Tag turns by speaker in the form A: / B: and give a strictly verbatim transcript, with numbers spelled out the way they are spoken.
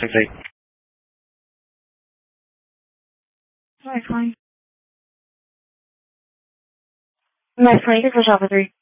A: six eight.
B: Alright, fine. Nice twenty-six for Shopper three.